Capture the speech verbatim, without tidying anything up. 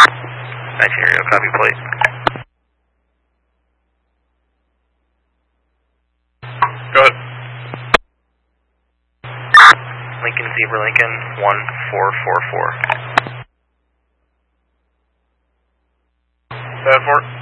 nineteen Radio, copy plate. Go ahead. Lincoln Zebra Lincoln, one four four four. Bad for it.